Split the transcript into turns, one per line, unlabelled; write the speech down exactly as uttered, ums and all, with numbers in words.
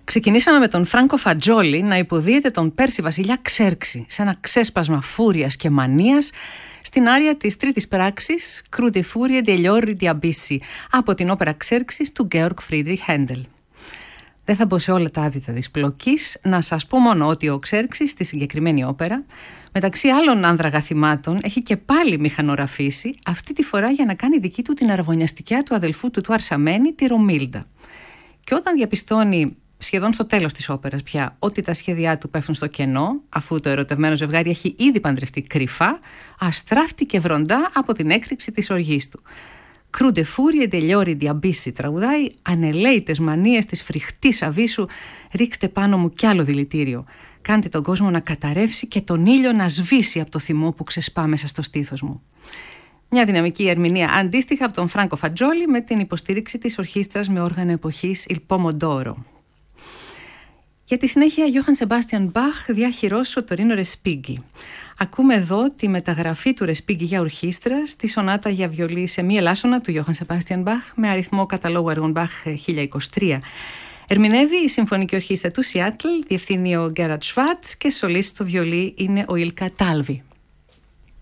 Ξεκινήσαμε με τον Φράνκο Φατζόλι να υποδίεται τον Πέρση βασιλιά Ξέρξη σε ένα ξέσπασμα φούριας και μανίας στην άρια της τρίτης πράξης «Crude furie degli orri di Abissi» από την όπερα Ξέρξης του Γκέοργκ Φρίντριχ Χέντελ. Δεν θα μπω σε όλα τα άδυτα της πλοκής, να σας πω μόνο ότι ο Ξέρξης στη συγκεκριμένη όπερα, μεταξύ άλλων άνδραγαθημάτων, έχει και πάλι μηχανογραφήσει, αυτή τη φορά για να κάνει δική του την αραβωνιαστικιά του αδελφού του του Αρσαμένη, τη Ρομίλντα. Και όταν διαπιστώνει σχεδόν στο τέλος της όπερας πια ότι τα σχέδιά του πέφτουν στο κενό, αφού το ερωτευμένο ζευγάρι έχει ήδη παντρευτεί κρυφά, αστράφτηκε βροντά από την έκρηξη της οργής του. «Crude furie degli orri di Abissi» τραγουδάει, «ανελαίητες μανίες της φρικτής αβύσσου, ρίξτε πάνω μου κι άλλο δηλητήριο. Κάντε τον κόσμο να καταρρεύσει και τον ήλιο να σβήσει από το θυμό που ξεσπά μέσα στο στήθος μου». Μια δυναμική ερμηνεία αντίστοιχα από τον Φράνκο Φατζόλι με την υποστήριξη της ορχήστρας με όργανο εποχής Il Pomodoro. Για τη συνέχεια, Johann Sebastian Bach διαχειρός ο Τωρίνο Ρεσπίγκι. Ακούμε εδώ τη μεταγραφή του Ρεσπίγκι για ορχήστρα στη σονάτα για βιολί σε μη ελάσσονα του Johann Sebastian Bach με αριθμό καταλόγου έργων Bach χίλια είκοσι τρία. Ερμηνεύει η Συμφωνική Ορχήστρα του Σιάτλ, διευθύνει ο Γκέραρτ Σβάρτς και σολίστ στο βιολί είναι ο Ήλκα Τάλβι.